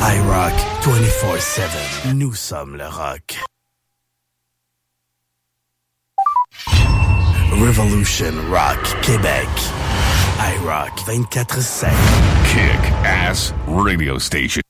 iRock 24/7. Nous sommes le rock. Revolution Rock Québec. iRock 24/7. Kick-Ass Radio Station.